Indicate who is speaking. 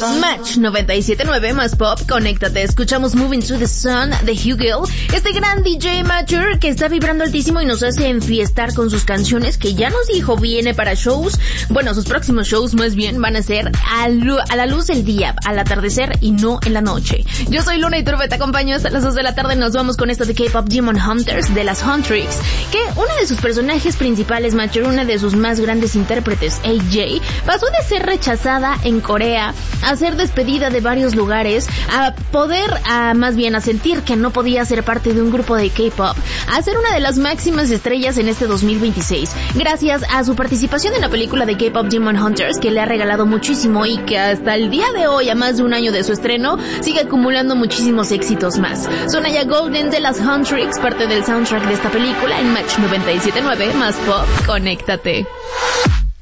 Speaker 1: Match 97.9 más pop, conéctate. Escuchamos Moving Through the Sun de Hugel, este gran DJ amateur que está vibrando altísimo y nos hace enfiestar con sus canciones, que ya nos dijo viene para shows. Bueno, sus próximos shows más bien van a ser a la luz del día, al atardecer y no en la noche. Yo soy Luna y Turbe, te acompaño hasta las 2 de la tarde. Nos vamos con esto de K-Pop Demon Hunters de las Huntrix, que una de sus personajes principales, macho, una de sus más grandes intérpretes, AJ, pasó de ser rechazada en Corea a ser despedida de varios lugares, a sentir que no podía ser parte de un grupo de K-Pop, a ser una de las máximas estrellas en este 2026, gracias a su participación en la película de K-Pop Demon Hunters, que le ha regalado muchísimo y que hasta el día de hoy, a más de un año de su estreno, sigue acumulando muchísimos éxitos más. Suena ya Golden de las Huntrix, parte del soundtrack de esta película en Match 97.9 más pop, conéctate.